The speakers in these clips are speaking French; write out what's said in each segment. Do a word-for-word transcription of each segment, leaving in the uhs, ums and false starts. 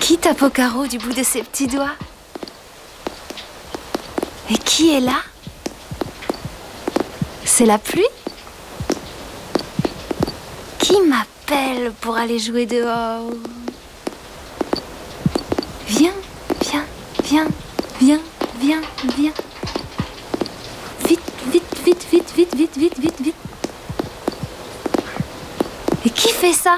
Qui tape au carreau du bout de ses petits doigts? Et qui est là? C'est la pluie? Qui m'appelle pour aller jouer dehors? Viens, viens, viens, viens, viens, viens. Vite, vite, vite, vite, vite, vite, vite, vite, vite. Et qui fait ça?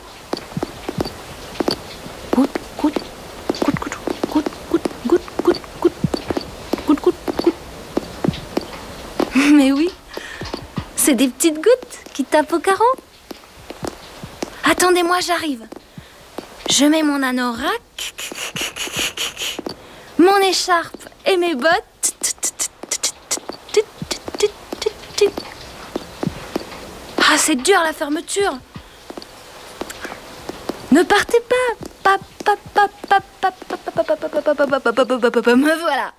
Goutte, goutte, goutte, goutte, goutte, goutte, goutte, goutte, goutte, goutte, goutte, goutte. Mais oui, c'est des petites gouttes qui tapent au carreau. Attendez-moi, j'arrive. Je mets mon anorak, mon écharpe et mes bottes. Ah, c'est dur la fermeture. Ne partez pas. Me voilà.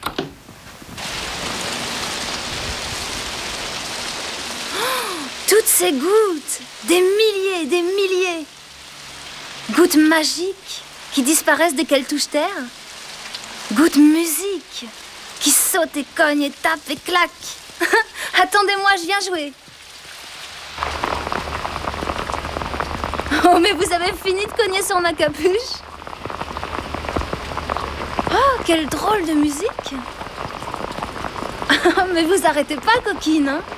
Toutes ces gouttes, des milliers, des milliers. Gouttes magiques qui disparaissent dès qu'elles touchent terre. Gouttes musique qui sautent et cognent et tapent et claquent. Attendez-moi, je viens jouer. Oh, mais vous avez fini de cogner sur ma capuche? Oh, quelle drôle de musique. Mais vous arrêtez pas, coquine, hein?